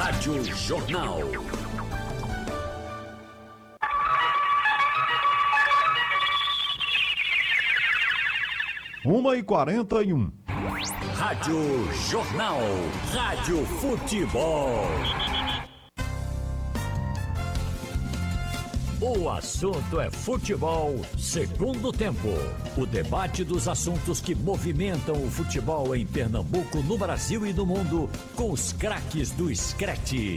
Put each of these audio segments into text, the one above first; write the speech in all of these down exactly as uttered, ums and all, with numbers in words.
Rádio Jornal. Uma e quarenta e um. Rádio Jornal. Rádio Futebol. O assunto é futebol, segundo tempo. O debate dos assuntos que movimentam o futebol em Pernambuco, no Brasil e no mundo, com os craques do Screte.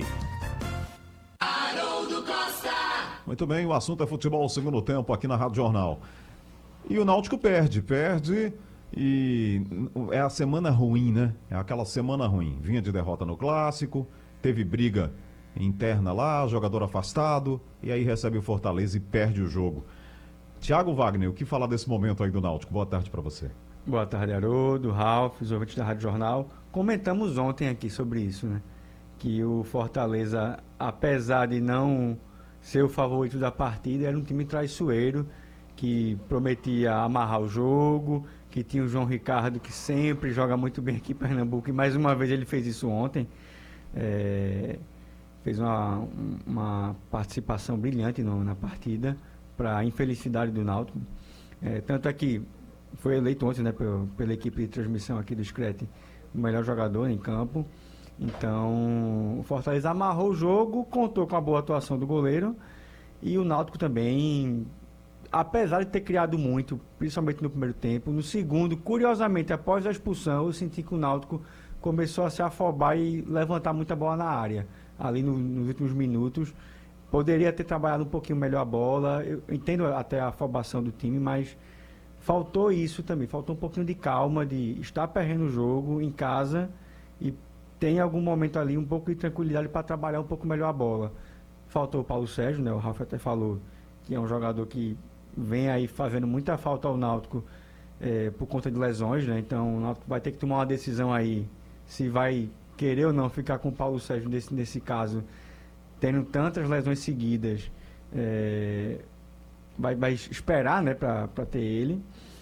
Haroldo Costa. Muito bem, o assunto é futebol, segundo tempo, aqui na Rádio Jornal. E o Náutico perde, perde e é a semana ruim, né? É aquela semana ruim. Vinha de derrota no Clássico, teve briga interna lá, jogador afastado, e aí recebe o Fortaleza e perde o jogo. Thiago Wagner, o que falar desse momento aí do Náutico? Boa tarde para você. Boa tarde, Haroldo, Ralf, os ouvintes da Rádio Jornal. Comentamos ontem aqui sobre isso, né? Que o Fortaleza, apesar de não ser o favorito da partida, era um time traiçoeiro, que prometia amarrar o jogo, que tinha o João Ricardo, que sempre joga muito bem aqui em Pernambuco, e mais uma vez ele fez isso ontem. É... fez uma, uma participação brilhante no, na partida, para a infelicidade do Náutico. É, tanto é que foi eleito ontem, né, pela, pela equipe de transmissão aqui do Screte, o melhor jogador em campo. Então, o Fortaleza amarrou o jogo, contou com a boa atuação do goleiro, e o Náutico também, apesar de ter criado muito, principalmente no primeiro tempo, no segundo, curiosamente, após a expulsão, eu senti que o Náutico começou a se afobar e levantar muita bola na área. Ali no, nos últimos minutos, poderia ter trabalhado um pouquinho melhor a bola. Eu entendo até a afobação do time, mas faltou isso também, faltou um pouquinho de calma, de estar perdendo o jogo em casa e tem algum momento ali um pouco de tranquilidade para trabalhar um pouco melhor a bola. Faltou o Paulo Sérgio, né? O Rafa até falou que é um jogador que vem aí fazendo muita falta ao Náutico é, por conta de lesões, né? Então o Náutico vai ter que tomar uma decisão aí se vai querer ou não ficar com o Paulo Sérgio nesse, nesse caso, tendo tantas lesões seguidas, é, vai, vai esperar, né, para ter ele.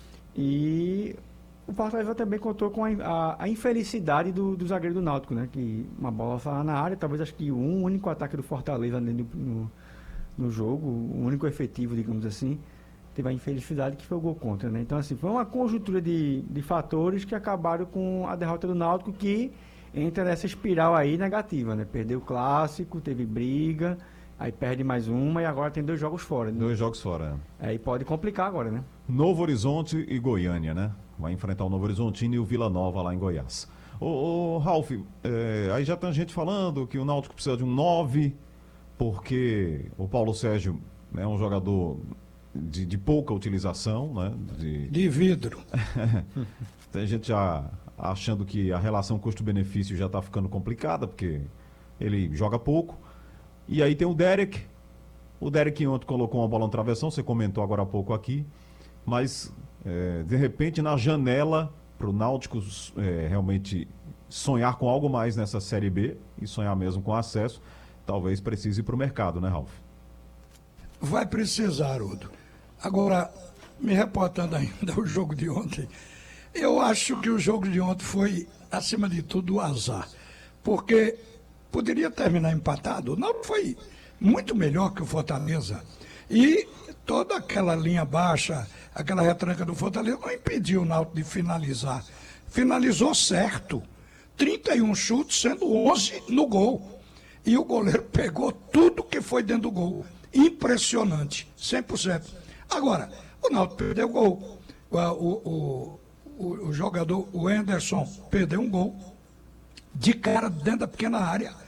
E o Fortaleza também contou com a, a, a infelicidade do, do zagueiro do Náutico, né, que uma bola lá na área, talvez acho que um único ataque do Fortaleza no, no jogo, o único efetivo, digamos assim, teve a infelicidade que foi o gol contra, né? Então, assim, foi uma conjuntura de, de fatores que acabaram com a derrota do Náutico, que entra nessa espiral aí negativa, né? Perdeu o Clássico, teve briga, aí perde mais uma e agora tem dois jogos fora. Né? Dois jogos fora. Aí pode complicar agora, né? Novo Horizonte e Goiânia, né? Vai enfrentar o Novo Horizontino e o Vila Nova lá em Goiás. Ô, ô Ralf, é, aí já tem gente falando que o Náutico precisa de um nove, porque o Paulo Sérgio é um jogador de, de pouca utilização, né? De, de vidro. Tem gente já achando que a relação custo-benefício já está ficando complicada, porque ele joga pouco. E aí tem o Derek. O Derek ontem colocou uma bola no travessão, você comentou agora há pouco aqui. Mas, é, de repente, na janela, para o Náutico é, realmente sonhar com algo mais nessa Série B, e sonhar mesmo com acesso, talvez precise ir para o mercado, né, Ralf? Vai precisar, Haroldo. Agora, me reportando ainda o jogo de ontem, eu acho que o jogo de ontem foi, acima de tudo, o azar. Porque poderia terminar empatado. O Náutico foi muito melhor que o Fortaleza. E toda aquela linha baixa, aquela retranca do Fortaleza, não impediu o Náutico de finalizar. Finalizou certo. trinta e um chutes, sendo onze no gol. E o goleiro pegou tudo que foi dentro do gol. Impressionante. cem por cento. Agora, o Náutico perdeu o gol. O... o, o O, o jogador, o Anderson, perdeu um gol de cara dentro da pequena área.